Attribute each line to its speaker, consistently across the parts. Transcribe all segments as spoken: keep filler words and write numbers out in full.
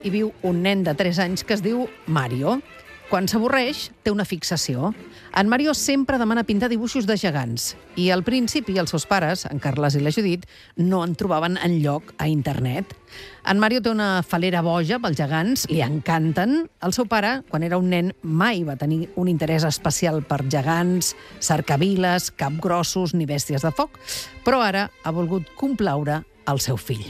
Speaker 1: hi viu un nen de tres anys que es diu Mario. Quan s'avorreix, té una fixació. En Mario sempre demana pintar dibuixos de gegants. I al principi els seus pares, en Carles i la Judit, no en trobaven enlloc a internet. En Mario té una falera boja pels gegants, li encanten. El seu pare, quan era un nen, mai va tenir un interès especial per gegants, cercaviles, capgrossos ni bèsties de foc. Però ara ha volgut complaure el seu fill.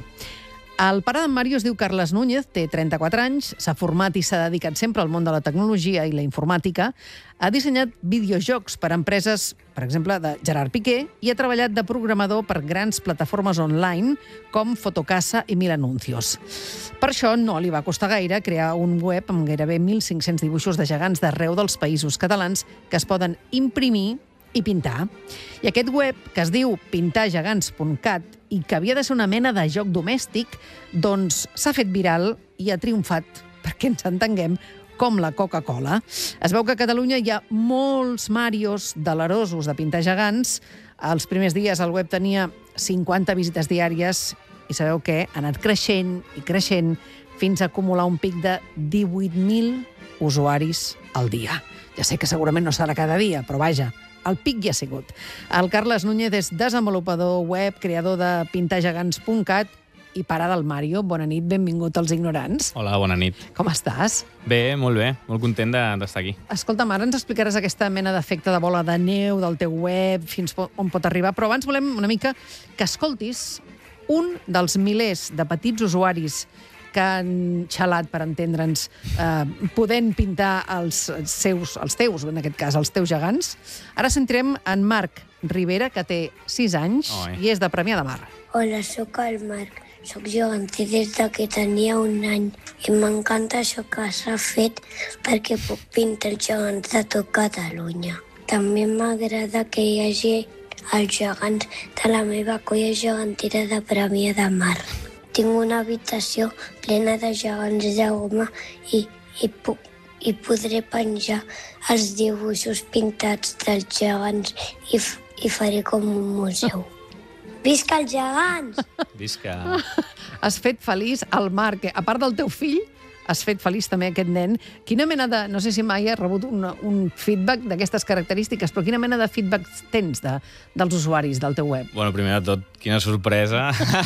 Speaker 1: El pare d'en Mario es diu Carles Núñez, té trenta-quatre anys, s'ha format i s'ha dedicat sempre al món de la tecnologia i la informàtica. Ha dissenyat videojocs per a empreses, per exemple, de Gerard Piqué, i ha treballat de programador per grans plataformes online com Fotocasa i Mil Anuncios. Per això no li va costar gaire crear un web amb gairebé mil cinc-cents dibuixos de gegants d'arreu dels països catalans que es poden imprimir i pintar. I aquest web, que es diu pintar gegants punt cat i que havia de ser una mena de joc domèstic, doncs s'ha fet viral i ha triomfat, perquè ens entenguem, com la Coca-Cola. Es veu que a Catalunya hi ha molts Marios delerosos de pintar gegants. Els primers dies el web tenia cinquanta visites diàries i sabeu què? Ha anat creixent i creixent fins a acumular un pic de divuit mil usuaris al dia. Ja sé que segurament no serà cada dia, però vaja, el pic ja ha sigut. El Carles Núñez és desenvolupador web, creador de pintar gegants punt cat i pare del Mario. Bona nit, benvingut als Ignorants.
Speaker 2: Hola, bona nit.
Speaker 1: Com estàs?
Speaker 2: Bé, molt bé, molt content d'estar aquí.
Speaker 1: Escolta'm, ara ens explicaràs aquesta mena d'efecte de bola de neu del teu web, fins on pot arribar, però abans volem una mica que escoltis un dels milers de petits usuaris que han xalat, per entendre'ns, eh, podent pintar els seus, els teus, en aquest cas, els teus gegants. Ara sentirem en Marc Rivera, que té sis anys Oi. i és de Premià de Mar.
Speaker 3: Hola, sóc el Marc. Soc geganter des de que tenia un any i m'encanta això que s'ha fet perquè puc pintar els gegants de tot Catalunya. També m'agrada que hi hagi els gegants de la meva colla gegantera de Premià de Mar. Tinc una habitació plena de gegants de goma i, i, puc, i podré penjar els dibuixos pintats dels gegants i, i faré com un museu. Visca els gegants!
Speaker 2: Visca!
Speaker 1: Has fet feliç el Marc. A part del teu fill, has fet feliç també aquest nen. Quina mena de... No sé si mai has rebut un, un feedback d'aquestes característiques, però quina mena de feedback tens de, dels usuaris del teu web?
Speaker 2: Bueno, primer de tot, quina sorpresa.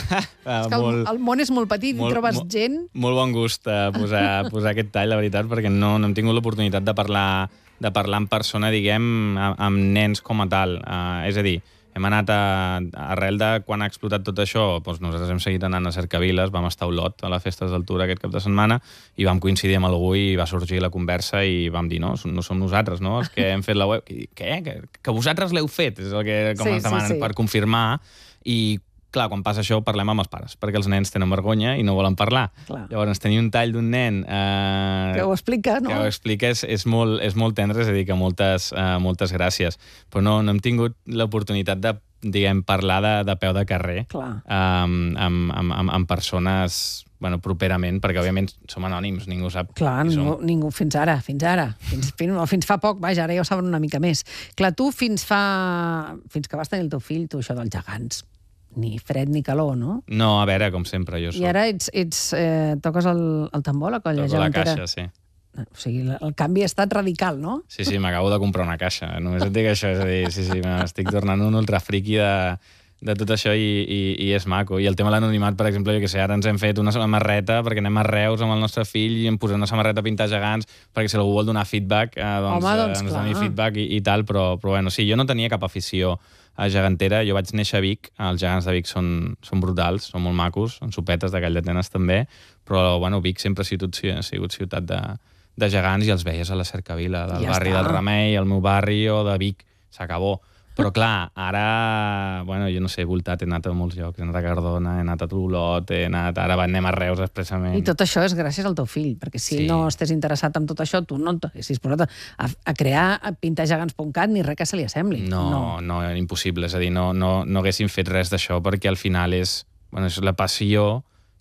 Speaker 1: És que molt, el, el món és molt petit molt, i trobes molt, gent...
Speaker 2: Molt bon gust uh, posar, posar aquest tall, la veritat, perquè no, no hem tingut l'oportunitat de parlar, de parlar en persona, diguem, amb, amb nens com a tal. Uh, és a dir, hem anat a, arrel de quan ha explotat tot això, doncs nosaltres hem seguit anant a cercaviles, vam estar a Olot a les festes d'altura aquest cap de setmana i vam coincidir amb algú i va sorgir la conversa i vam dir, no, no som nosaltres, no?, els que hem fet la web. Què? Que, que vosaltres l'heu fet? És el que com
Speaker 1: sí,
Speaker 2: ens demanen
Speaker 1: sí, sí.
Speaker 2: per confirmar. I clar, quan passa això parlem amb els pares, perquè els nens tenen vergonya i no volen parlar. Clar. Llavors, tenir un tall d'un nen... Eh,
Speaker 1: que ho explica, no?
Speaker 2: Que ho explica és, és, molt, és molt tendre, és a dir, que moltes, eh, moltes gràcies. Però no, no hem tingut l'oportunitat de, diguem, parlar de, de peu de carrer eh, amb, amb, amb, amb persones... bueno, properament, perquè òbviament som anònims, ningú sap
Speaker 1: Clar,
Speaker 2: qui
Speaker 1: ningú,
Speaker 2: som.
Speaker 1: ningú, fins ara, fins ara. Fins, fins, fins fa poc, vaja, ara ja ho saben una mica més. Clar, tu fins fa... fins que vas tenir el teu fill, tu això dels gegants, ni fred ni calor, no?
Speaker 2: No, a veure, com sempre, jo soc.
Speaker 1: I ara ets, ets, eh, toques el, el tambor, la colla
Speaker 2: Toco
Speaker 1: gegantera?
Speaker 2: la caixa, sí.
Speaker 1: O sigui, el canvi ha estat radical, no?
Speaker 2: Sí, sí, m'acabo de comprar una caixa. Només et dic això, és a dir, sí, sí, m'estic tornant un ultrafriqui de, de tot això i, i, i és maco. I el tema de l'anonimat, per exemple, jo què sé, ara ens hem fet una samarreta perquè anem a Reus amb el nostre fill i em posem una samarreta a pintar gegants perquè si algú vol donar feedback, eh, doncs,
Speaker 1: Home, doncs,
Speaker 2: eh, ens
Speaker 1: clar.
Speaker 2: doni feedback i, i tal, però, però bueno, sí, jo no tenia cap afició a gegantera. Jo vaig néixer a Vic, els gegants de Vic són, són brutals, són molt macos, són sopetes de Call d'Atenes també, però bueno, Vic sempre ha sigut, ha sigut ciutat de, de gegants i els veies a la cercavila, del
Speaker 1: ja
Speaker 2: barri
Speaker 1: està.
Speaker 2: del Remei, el meu barri o de Vic, s'acabó. Però clar, ara, bueno, jo no sé, he voltat, he anat a molts llocs, he anat a Cardona, he anat a Olot, he anat, ara anem a Reus expressament.
Speaker 1: I tot això és gràcies al teu fill, perquè si
Speaker 2: Sí.
Speaker 1: no estàs interessat en tot això, tu no t'haguessis posat a, a crear a pintar gegants punt cat ni res que se li assembli.
Speaker 2: No, no, no, impossible. És a dir, no, no, no haguéssim fet res d'això perquè al final és, bueno, és la passió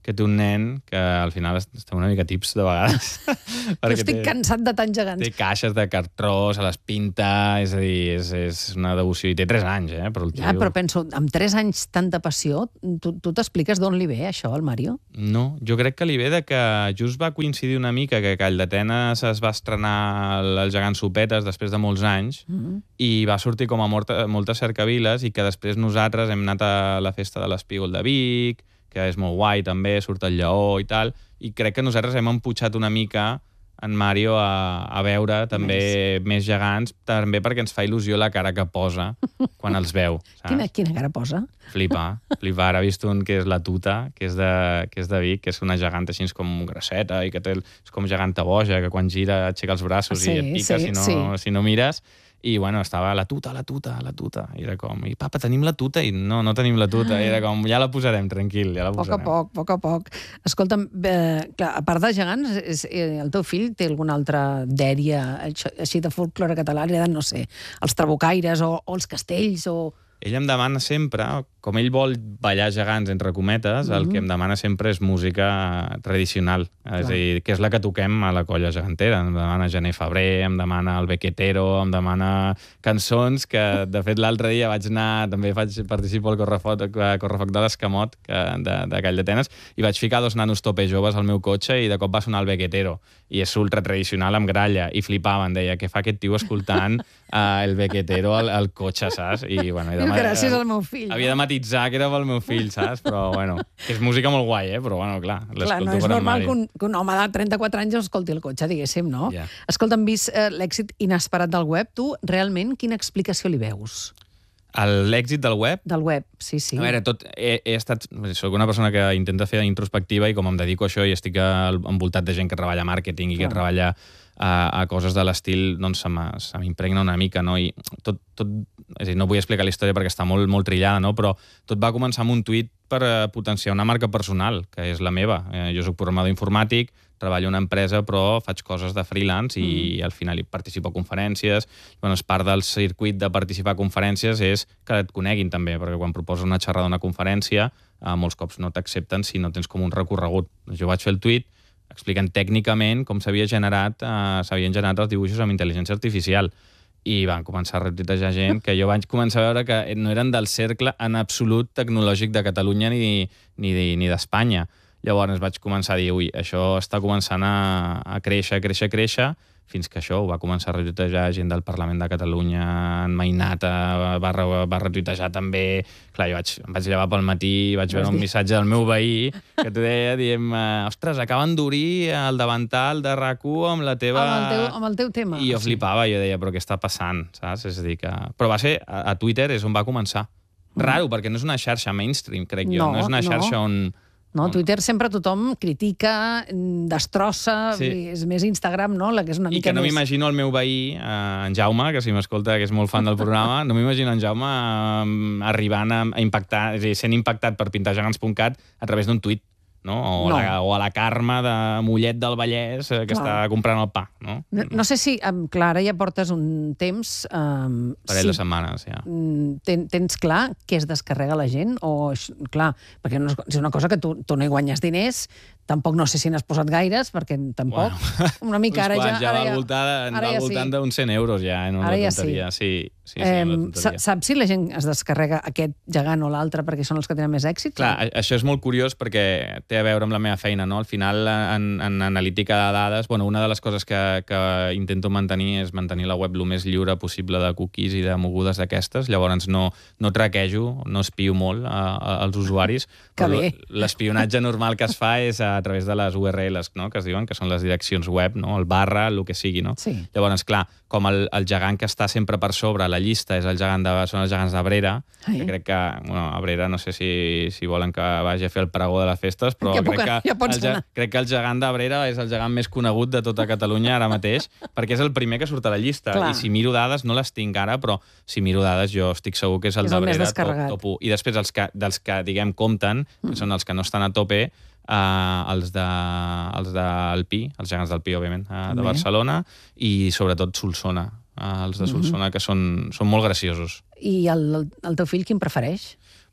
Speaker 2: que té un nen que al final està una mica tips de vegades.
Speaker 1: Jo estic té, cansat de tants gegants.
Speaker 2: Té caixes de cartró, se les pinta, és a dir, és, és una devoció. I té tres anys, eh? Però el
Speaker 1: ja,
Speaker 2: tio...
Speaker 1: però penso, amb tres anys tanta passió, tu, tu t'expliques d'on li ve això, al Mario?
Speaker 2: No, jo crec que li ve de que just va coincidir una mica que Call d'Atenes es va estrenar el Gegant Sopetes després de molts anys mm -hmm. i va sortir com a molta, moltes cercaviles i que després nosaltres hem anat a la festa de l'Espígol de Vic, que és molt guai també, surt el lleó i tal, i crec que nosaltres hem emputxat una mica en Mario a, a veure també més. més gegants, també perquè ens fa il·lusió la cara que posa quan els veu. Saps?
Speaker 1: Quina, quina cara posa?
Speaker 2: Flipa, flipa. Ara he vist un que és la Tuta, que és de, que és de Vic, que és una geganta així com grasseta i que té, és com geganta boja, que quan gira aixeca els braços sí, i et pica sí, si, no, sí. si no mires. I, bueno, estava la tuta, la tuta, la tuta. I era com, i papa, tenim la tuta? I no, no tenim la tuta. I era com, ja la posarem, tranquil, ja la posarem.
Speaker 1: A poc a poc, a poc a poc. Escolta'm, eh, clar, a part de gegants, és, eh, el teu fill té alguna altra dèria així de folklore català, no sé, els trabucaires o, o els castells o...
Speaker 2: Ell em demana sempre, com ell vol ballar gegants entre cometes, mm-hmm. el que em demana sempre és música tradicional, clar. És a dir, que és la que toquem a la colla gegantera. Em demana Gener Febrer, em demana el Bequetero, em demana cançons que, de fet, l'altre dia vaig anar, també faig, participo al Correfoc, Correfoc de l'Escamot, de, de Call d'Atenes, i vaig ficar dos nanos tope joves al meu cotxe i de cop va sonar el Bequetero. I és ultra tradicional amb gralla, i flipaven, deia, què fa aquest tio escoltant uh, el Bequetero al, al cotxe, saps? I, bueno, i demà,
Speaker 1: gràcies al meu fill.
Speaker 2: Havia de matitzar que era pel meu fill, saps? Però, bueno, és música molt guai, eh? Però, bueno, clar, l'escolto
Speaker 1: clar, no és normal que un, que un home de trenta-quatre anys escolti el cotxe, diguéssim, no? Yeah. Escolta, hem vist eh, l'èxit inesperat del web. Tu, realment, quina explicació li veus?
Speaker 2: L'èxit del web?
Speaker 1: Del web, sí, sí.
Speaker 2: A veure, tot, he, he estat... Soc una persona que intenta fer introspectiva i com em dedico a això i estic envoltat de gent que treballa màrqueting i que clar. treballa a, a coses de l'estil, doncs se m'impregna una mica, no? I tot, tot, és a dir, no vull explicar la història perquè està molt, molt trillada, no? Però tot va començar amb un tuit per uh, potenciar una marca personal, que és la meva. Eh, jo soc programador informàtic, treballo en una empresa, però faig coses de freelance i mm. al final hi participo a conferències. Bueno, part del circuit de participar a conferències és que et coneguin també, perquè quan proposes una xerrada d'una conferència, eh, molts cops no t'accepten si no tens com un recorregut. Jo vaig fer el tuit explicant tècnicament com s'havia generat, eh, s'havien generat els dibuixos amb intel·ligència artificial. I van començar a retuitejar gent que jo vaig començar a veure que no eren del cercle en absolut tecnològic de Catalunya ni, ni, ni d'Espanya. Llavors vaig començar a dir, ui, això està començant a, a créixer, créixer, créixer, fins que això ho va començar a retuitejar gent del Parlament de Catalunya, en Mainata va, va retuitejar també. Clar, jo vaig, em vaig llevar pel matí i vaig veure un missatge del meu veí que t'ho deia, diem, ostres, acaben d'obrir el davantal de RAC u amb la teva...
Speaker 1: Amb el teu, amb el teu tema.
Speaker 2: I jo flipava, jo deia, però què està passant, saps? És a dir que... Però va ser, a, a Twitter és on va començar. Raro, perquè no és una xarxa mainstream, crec jo.
Speaker 1: No,
Speaker 2: no és una xarxa
Speaker 1: no.
Speaker 2: on...
Speaker 1: No, Twitter sempre tothom critica, destrossa, sí. És més Instagram, no? La que és una
Speaker 2: I
Speaker 1: mica
Speaker 2: que no
Speaker 1: més...
Speaker 2: m'imagino el meu veí, eh, en Jaume, que si m'escolta, que és molt fan del programa, no m'imagino en Jaume eh, arribant a, a impactar, és a dir, sent impactat per pintar gegants punt cat a través d'un tuit. No? O, no. La, o a la Carme de Mollet del Vallès eh, que clar. està comprant el pa. No,
Speaker 1: no, no sé si, um, clar, ara ja portes un temps... Um,
Speaker 2: Parell
Speaker 1: si,
Speaker 2: de setmanes, ja.
Speaker 1: Ten, tens clar què es descarrega la gent? O, clar, perquè no és, és una cosa que tu, tu no hi guanyes diners, tampoc no sé si n'has posat gaires, perquè tampoc, bueno, una mica ara ja...
Speaker 2: ja va al voltant, va al voltant sí. d'uns cent euros ja, eh? No
Speaker 1: ara ja
Speaker 2: tonteria.
Speaker 1: sí.
Speaker 2: Sí, sí, sí,
Speaker 1: eh, tonteria. Saps si la gent es descarrega aquest gegant o l'altre perquè són els que tenen més èxit?
Speaker 2: Clar, o? Això és molt curiós perquè té a veure amb la meva feina, no? Al final, en, en analítica de dades, bueno, una de les coses que, que intento mantenir és mantenir la web el més lliure possible de cookies i de mogudes d'aquestes, llavors no, no traquejo, no espio molt a, a, als usuaris.
Speaker 1: Que bé.
Speaker 2: L'espionatge normal que es fa és a través de les U R Ls, no? Que es diuen, que són les direccions web, no? El barra, el que sigui, no?
Speaker 1: Sí.
Speaker 2: Llavors, clar, com el, el gegant que està sempre per sobre la llista és el gegant de, són els gegants d'Abrera, Ai. que crec que, bueno, Abrera no sé si, si volen que vagi a fer el pregó de les festes, però
Speaker 1: ja
Speaker 2: crec,
Speaker 1: puc,
Speaker 2: que
Speaker 1: ja
Speaker 2: el, crec que el gegant d'Abrera és el gegant més conegut de tota Catalunya ara mateix, perquè és el primer que surt a la llista. Clar. I si miro dades, no les tinc ara, però si miro dades jo estic segur que és el, el d'Abrera top, top u. I després els que, dels que, diguem, compten, que mm. són els que no estan a tope, Uh, els de, els del Pi, els gegants del Pi, òbviament, uh, de Barcelona, i sobretot Solsona, uh, els de Solsona, mm-hmm. que són, són molt graciosos.
Speaker 1: I el, el teu fill quin prefereix?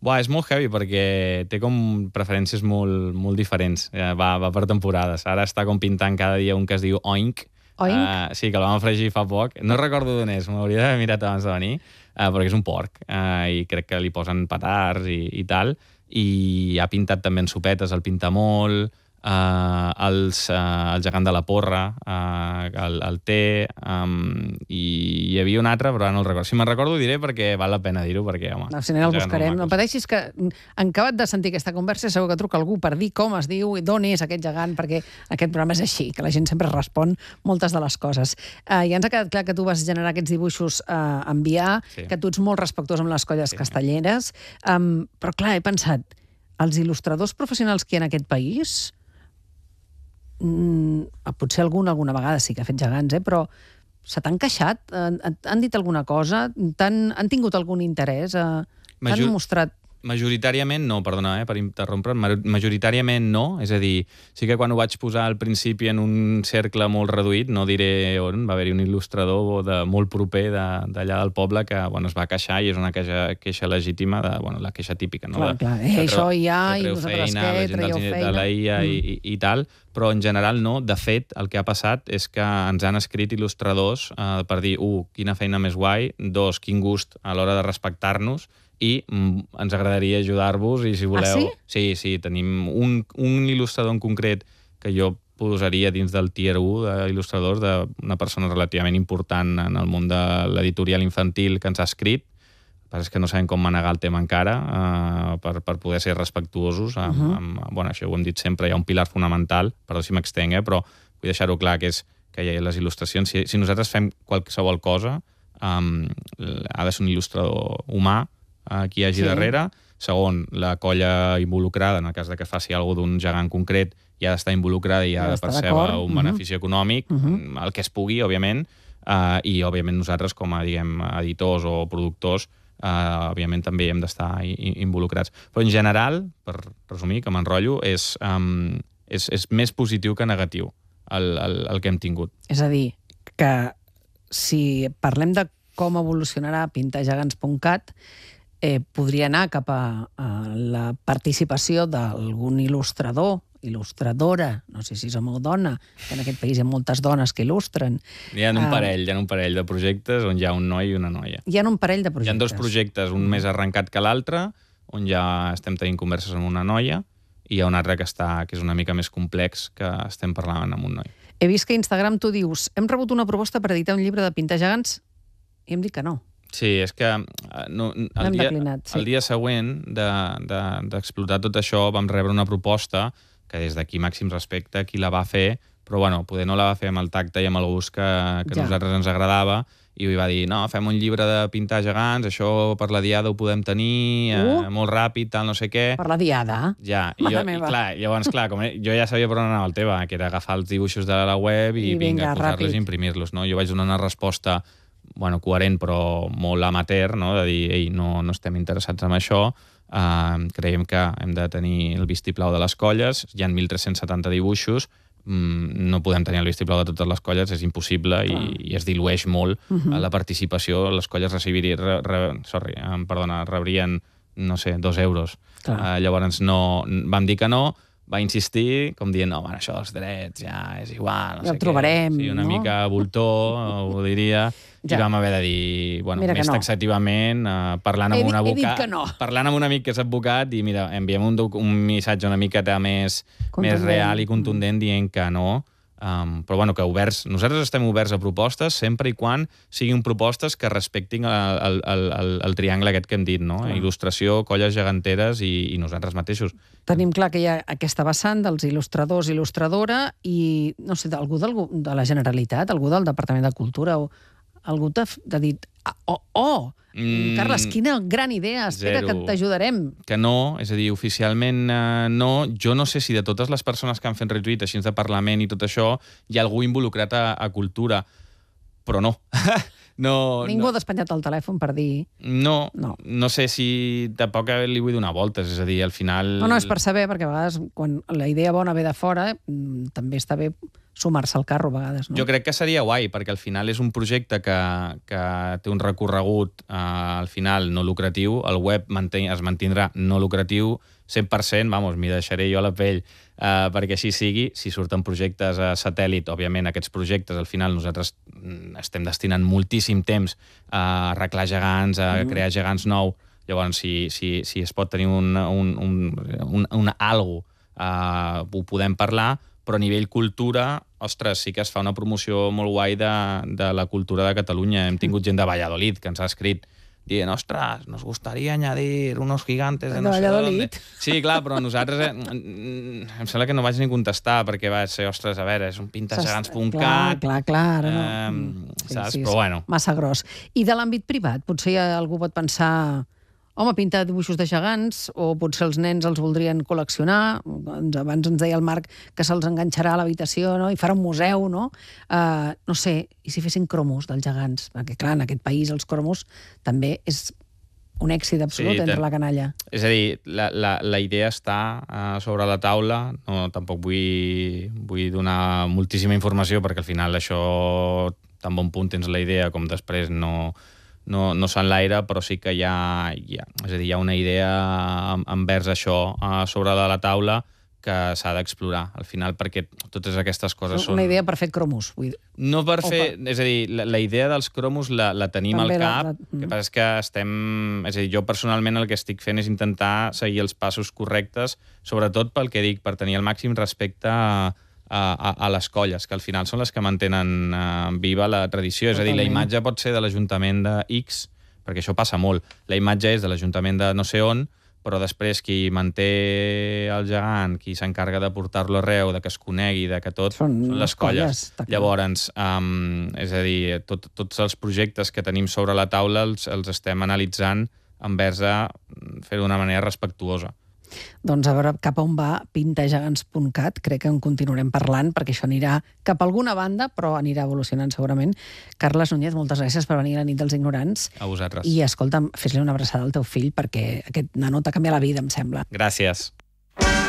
Speaker 2: Buah, és molt heavy perquè té com preferències molt, molt diferents. Va, va per temporades. Ara està com pintant cada dia un que es diu Oink.
Speaker 1: Oink?
Speaker 2: Uh, sí, que el vam afregir fa poc. No recordo d'on és, m'hauria d'haver mirat abans de venir, uh, perquè és un porc, uh, i crec que li posen petards i, i tal. I ha pintat també en sopetes, el pinta molt, Uh, els, uh, el gegant de la porra, uh, el, el té, um, i hi havia un altre, però ara no el recordo. Si me'n recordo ho diré perquè val la pena dir-ho, perquè, home...
Speaker 1: No, si no el buscarem. No pateixis que en acabat de sentir aquesta conversa segur que truca algú per dir com es diu i d'on és aquest gegant, perquè aquest programa és així, que la gent sempre respon moltes de les coses. Uh, ja ens ha quedat clar que tu vas generar aquests dibuixos a uh, enviar, sí. que tu ets molt respectuós amb les colles sí. castelleres, um, però clar, he pensat, els il·lustradors professionals que hi ha en aquest país... Mm, potser algun alguna vegada sí que ha fet gegants, eh? Però se t'han queixat? Han, han dit alguna cosa? Han, han tingut algun interès? T'han Major... mostrat...
Speaker 2: Majoritàriament no, perdona, eh, per interrompre, majoritàriament no, és a dir, sí que quan ho vaig posar al principi en un cercle molt reduït, no diré on, va haver-hi un il·lustrador de, molt proper d'allà del poble que bueno, es va queixar i és una queixa, queixa legítima, de, bueno, la queixa típica, no?
Speaker 1: Clar, clar, eh, això hi ha, i nosaltres
Speaker 2: feina,
Speaker 1: què, traieu feina...
Speaker 2: de la I A mm. i, i tal, però en general no. De fet, el que ha passat és que ens han escrit il·lustradors eh, per dir, un, quina feina més guai, dos, quin gust a l'hora de respectar-nos, i mm, ens agradaria ajudar-vos i si voleu...
Speaker 1: Ah, sí?
Speaker 2: Sí, sí, tenim un, un il·lustrador en concret que jo posaria dins del tier u d'il·lustradors, d'una persona relativament important en el món de l'editorial infantil que ens ha escrit. El que passa és que no sabem com manegar el tema encara uh, per, per poder ser respectuosos. Amb, uh -huh. amb, bueno, això ho hem dit sempre, hi ha un pilar fonamental, perdó si m'extenc, eh, però vull deixar-ho clar, que és que hi ha les il·lustracions. Si, si nosaltres fem qualsevol cosa, um, ha de ser un il·lustrador humà, qui hi hagi sí. darrere. Segon, la colla involucrada, en el cas de que faci alguna d'un gegant concret, ja ha d'estar involucrada i ha de percebre un benefici uh -huh. econòmic, uh -huh. el que es pugui, òbviament, uh, i, òbviament, nosaltres, com a, diguem, editors o productors, uh, òbviament, també hem d'estar involucrats. Però, en general, per resumir, que m'enrotllo, és, um, és, és més positiu que negatiu el, el, el que hem tingut.
Speaker 1: És a dir, que si parlem de com evolucionarà pintargegants punt cat, Eh, podria anar cap a, a la participació d'algun il·lustrador, il·lustradora, no sé si és home o dona, que en aquest país hi ha moltes dones que il·lustren.
Speaker 2: Hi ha un parell, hi ha un parell de projectes on hi ha un noi i una noia.
Speaker 1: Hi ha un parell de projectes.
Speaker 2: Hi ha dos projectes, un més arrencat que l'altre, on ja estem tenint converses amb una noia, i hi ha un altre que, està, que és una mica més complex, que estem parlant amb un noi.
Speaker 1: He vist que a Instagram tu dius, hem rebut una proposta per editar un llibre de pintar gegants, i hem dit que no.
Speaker 2: Sí, és que no, el, dia, declinat, sí. el dia següent d'explotar de, de, tot això vam rebre una proposta que des d'aquí màxim respecte a qui la va fer, però bueno, poder no la va fer amb el tacte i amb el gust que, que ja. nosaltres ens agradava, i va dir, no, fem un llibre de pintar gegants, això per la diada ho podem tenir, uh. eh, molt ràpid, tal, no sé què.
Speaker 1: Per la diada?
Speaker 2: Ja, i, jo, i clar, llavors, clar, com jo ja sabia per on anava el tema, que era agafar els dibuixos de la web i, I vinga, posar-los i imprimir-los, no? Jo vaig donar una resposta bueno, coherent però molt amateur, no? De dir, ei, no, no estem interessats en això, uh, creiem que hem de tenir el vistiplau de les colles, hi ha mil tres-cents setanta dibuixos, mm, no podem tenir el vistiplau de totes les colles, és impossible i, i es dilueix molt uh -huh. la participació, les colles recibirien, re, re, sorry, um, perdona, rebrien, no sé, dos euros. Uh, llavors no, vam dir que no, va insistir, com dient, no, bueno, això dels drets ja és igual, no
Speaker 1: ja
Speaker 2: sé
Speaker 1: ho trobarem,
Speaker 2: què. Sí, una
Speaker 1: no? mica
Speaker 2: voltor, ho diria, ja. I vam haver de dir, bueno, mira més no. taxativament, uh, parlant amb
Speaker 1: he,
Speaker 2: un advocat,
Speaker 1: no.
Speaker 2: parlant amb un amic que és advocat, i mira, enviem un, un missatge una miqueta més, més real i contundent dient que no, um, però bueno, que oberts, nosaltres estem oberts a propostes sempre i quan siguin propostes que respectin el, el, el, el, el triangle aquest que hem dit, no? Ah. Il·lustració, colles geganteres i, i nosaltres mateixos.
Speaker 1: Tenim clar que hi ha aquesta vessant dels il·lustradors, il·lustradora, i, no sé, algú de la Generalitat, algú del Departament de Cultura, o algú t'ha dit, oh, oh, mm, Carles, quina gran idea, espera zero. Que t'ajudarem.
Speaker 2: Que no, és a dir, oficialment eh, no. Jo no sé si de totes les persones que han fet retuit, així de Parlament i tot això, hi ha algú involucrat a, a cultura, però no. no
Speaker 1: Ningú
Speaker 2: no.
Speaker 1: ha despenjat el telèfon per dir...
Speaker 2: No, no, no sé si tampoc li vull donar voltes, és a dir, al final...
Speaker 1: No, no, és per saber, perquè a vegades quan la idea bona ve de fora, també està bé sumar-se al carro a vegades, no?
Speaker 2: Jo crec que seria guai, perquè al final és un projecte que, que té un recorregut eh, al final no lucratiu, el web mantén, es mantindrà no lucratiu, cent per cent, vamos, m'hi deixaré jo a la pell eh, perquè així sigui. Si surten projectes a satèl·lit, òbviament aquests projectes al final nosaltres estem destinant moltíssim temps a arreglar gegants, a mm. crear gegants nous. Llavors, si, si, si es pot tenir un, un, un, un, un algo, eh, ho podem parlar, però a nivell cultura, ostres, sí que es fa una promoció molt guai de, de la cultura de Catalunya. Hem tingut gent de Valladolid que ens ha escrit dient, ostres, nos gustaría añadir unos gigantes de,
Speaker 1: de
Speaker 2: no sé
Speaker 1: Valladolid.
Speaker 2: dónde. Sí, clar, però nosaltres... Eh, em sembla que no vaig ni contestar, perquè va ser, ostres, a veure, és un pintajegants punt cat...
Speaker 1: Clar, clar, clar, no.
Speaker 2: Eh,
Speaker 1: sí,
Speaker 2: saps?
Speaker 1: sí,
Speaker 2: Però bueno.
Speaker 1: Massa gros. I de l'àmbit privat, potser algú pot pensar... Home, pintar dibuixos de gegants, o potser els nens els voldrien col·leccionar. Abans ens deia el Marc que se'ls enganxarà a l'habitació, no? I farà un museu, no? Uh, no sé, i si fessin cromos dels gegants? Perquè, clar, en aquest país els cromos també és un èxit absolut sí, entre la canalla.
Speaker 2: És a dir, la, la, la idea està uh, sobre la taula. No, tampoc vull, vull donar moltíssima informació, perquè al final això, tan bon punt tens la idea com després no... no, no s'enlaira, però sí que hi ha, hi ha, és a dir, hi ha una idea envers això uh, sobre la, la taula que s'ha d'explorar, al final, perquè totes aquestes coses són...
Speaker 1: Una idea per fer cromos. Vull dir.
Speaker 2: No per fer...
Speaker 1: per...
Speaker 2: És a dir, la, la idea dels cromos la, la tenim
Speaker 1: També
Speaker 2: al cap,
Speaker 1: la, la...
Speaker 2: el que passa és que estem... És a dir, jo personalment el que estic fent és intentar seguir els passos correctes, sobretot pel que dic, per tenir el màxim respecte a, a, a les colles, que al final són les que mantenen uh, viva la tradició. És a dir, la imatge pot ser de l'Ajuntament de X, perquè això passa molt. La imatge és de l'Ajuntament de no sé on, però després qui manté el gegant, qui s'encarga de portar-lo arreu, de que es conegui, de que tot, són, són les colles. colles Llavors, um, és a dir, tot, tots els projectes que tenim sobre la taula els, els estem analitzant envers a fer-ho d'una manera respectuosa.
Speaker 1: Doncs a veure cap a on va pintajegants punt cat, crec que en continuarem parlant, perquè això anirà cap a alguna banda, però anirà evolucionant segurament. Carles Núñez, moltes gràcies per venir a la nit dels ignorants.
Speaker 2: A vosaltres.
Speaker 1: I escolta'm, fes-li una abraçada al teu fill, perquè aquest nano t'ha canviat la vida, em sembla.
Speaker 2: Gràcies.